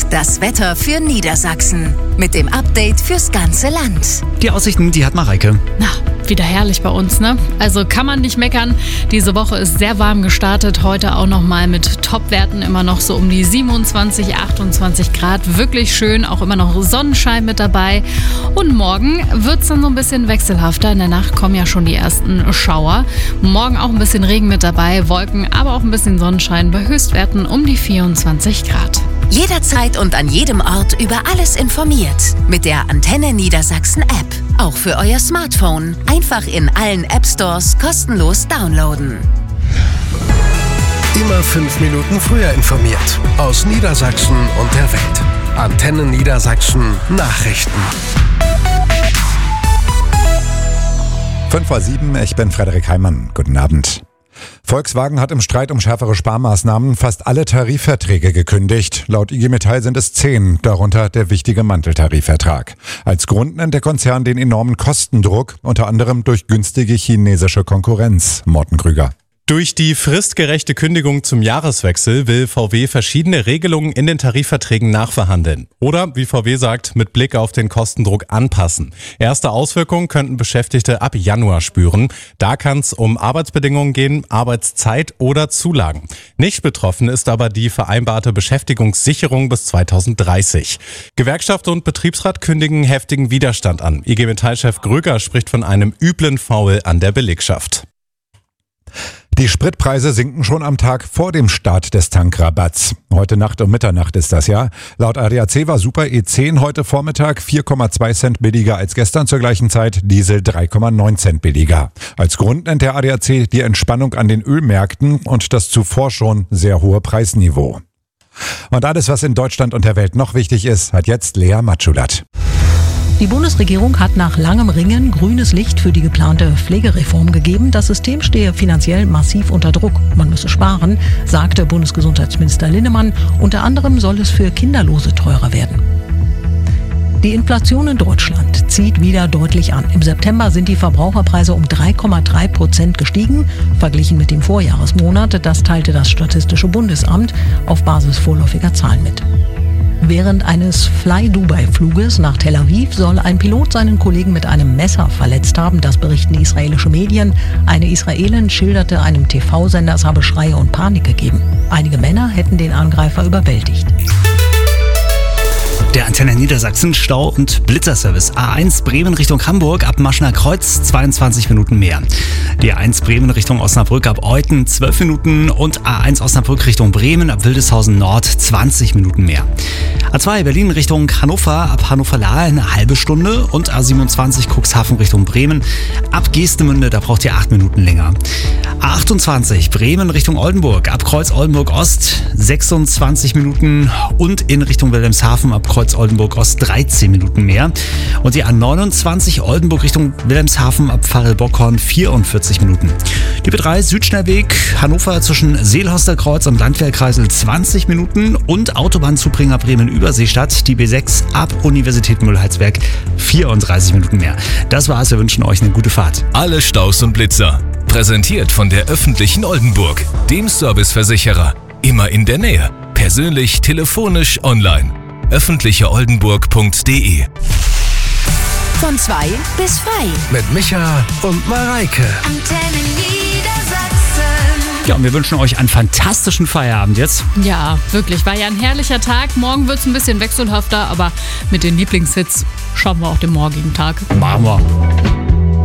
das Wetter für Niedersachsen. Mit dem Update fürs ganze Land. Die Aussichten, die hat Mareike. Na, wieder herrlich bei uns, ne? Also kann man nicht meckern. Diese Woche ist sehr warm gestartet. Heute auch nochmal mit Topwerten immer noch so um die 27, 28 Grad. Wirklich schön, auch immer noch Sonnenschein mit dabei. Und morgen wird es dann so ein bisschen wechselhafter. In der Nacht kommen ja schon die ersten Schauer. Morgen auch ein bisschen Regen mit dabei, Wolken, aber auch ein bisschen Sonnenschein bei Höchstwerten um die 24 Grad. Jederzeit und an jedem Ort über alles informiert. Mit der Antenne Niedersachsen App. Auch für euer Smartphone. Einfach in allen App-Stores kostenlos downloaden. Immer 5 Minuten früher informiert. Aus Niedersachsen und der Welt. Antenne Niedersachsen Nachrichten. 5:07, ich bin Frederik Heimann. Guten Abend. Volkswagen hat im Streit um schärfere Sparmaßnahmen fast alle Tarifverträge gekündigt. Laut IG Metall sind es 10, darunter der wichtige Manteltarifvertrag. Als Grund nennt der Konzern den enormen Kostendruck, unter anderem durch günstige chinesische Konkurrenz. Morten Krüger. Durch die fristgerechte Kündigung zum Jahreswechsel will VW verschiedene Regelungen in den Tarifverträgen nachverhandeln. Oder, wie VW sagt, mit Blick auf den Kostendruck anpassen. Erste Auswirkungen könnten Beschäftigte ab Januar spüren. Da kann es um Arbeitsbedingungen gehen, Arbeitszeit oder Zulagen. Nicht betroffen ist aber die vereinbarte Beschäftigungssicherung bis 2030. Gewerkschaft und Betriebsrat kündigen heftigen Widerstand an. IG Metall-Chef Gröger spricht von einem üblen Faul an der Belegschaft. Die Spritpreise sinken schon am Tag vor dem Start des Tankrabatts. Heute Nacht um Mitternacht ist das ja. Laut ADAC war Super E10 heute Vormittag 4,2 Cent billiger als gestern zur gleichen Zeit, Diesel 3,9 Cent billiger. Als Grund nennt der ADAC die Entspannung an den Ölmärkten und das zuvor schon sehr hohe Preisniveau. Und alles, was in Deutschland und der Welt noch wichtig ist, hat jetzt Lea Matschulat. Die Bundesregierung hat nach langem Ringen grünes Licht für die geplante Pflegereform gegeben. Das System stehe finanziell massiv unter Druck. Man müsse sparen, sagte Bundesgesundheitsminister Linnemann. Unter anderem soll es für Kinderlose teurer werden. Die Inflation in Deutschland zieht wieder deutlich an. Im September sind die Verbraucherpreise um 3,3% gestiegen, verglichen mit dem Vorjahresmonat. Das teilte das Statistische Bundesamt auf Basis vorläufiger Zahlen mit. Während eines Fly-Dubai-Fluges nach Tel Aviv soll ein Pilot seinen Kollegen mit einem Messer verletzt haben. Das berichten israelische Medien. Eine Israelin schilderte einem TV-Sender, es habe Schreie und Panik gegeben. Einige Männer hätten den Angreifer überwältigt. Der Antenne Niedersachsen Stau- und Blitzerservice. A1 Bremen Richtung Hamburg ab Maschner Kreuz 22 Minuten mehr. Die A1 Bremen Richtung Osnabrück ab Euthen 12 Minuten und A1 Osnabrück Richtung Bremen ab Wildeshausen Nord 20 Minuten mehr. A2 Berlin Richtung Hannover ab Hannover-Lahr eine halbe Stunde und A27 Cuxhaven Richtung Bremen ab Geestemünde, da braucht ihr 8 Minuten länger. A28 Bremen Richtung Oldenburg ab Kreuz Oldenburg Ost 26 Minuten und in Richtung Wilhelmshaven ab Kreuz Oldenburg Ost 13 Minuten mehr. Und die A29 Oldenburg Richtung Wilhelmshaven ab Pfarrel-Bockhorn 44 Minuten. Die B3 Südschnellweg Hannover zwischen Seelhorster Kreuz und Landwehrkreisel 20 Minuten und Autobahnzubringer Bremen-Überseestadt, die B6 ab Universität Müllheitsberg 34 Minuten mehr. Das war's, wir wünschen euch eine gute Fahrt. Alle Staus und Blitzer. Präsentiert von der öffentlichen Oldenburg, dem Serviceversicherer. Immer in der Nähe. Persönlich, telefonisch, online. öffentlicheoldenburg.de. Von 2 bis frei. Mit Micha und Mareike. Antenne Niedersachsen. Ja, und wir wünschen euch einen fantastischen Feierabend jetzt. Ja, wirklich, war ja ein herrlicher Tag. Morgen wird es ein bisschen wechselhafter, aber mit den Lieblingshits schauen wir auch den morgigen Tag. Machen wir.